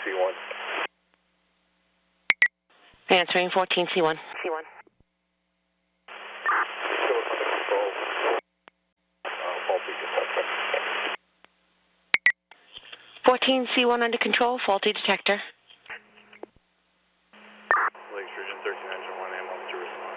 C1. Answering 14 C1. Still under control. Faulty detector. 14 C1 under control, faulty detector.